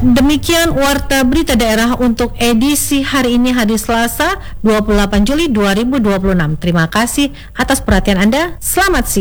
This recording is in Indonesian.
demikian Warta Berita Daerah untuk edisi hari ini, hari Selasa 28 Juli 2026. Terima kasih atas perhatian Anda. Selamat siang.